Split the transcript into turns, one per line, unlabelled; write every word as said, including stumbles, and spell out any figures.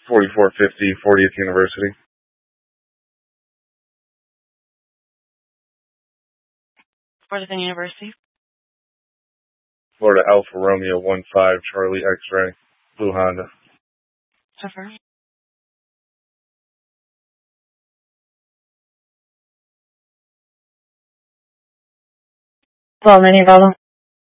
forty-four fifty fortieth University.
fortieth University.
Florida Alpha Romeo one five Charlie X-Ray, Blue Honda.
Confirm.
Well, many Valo.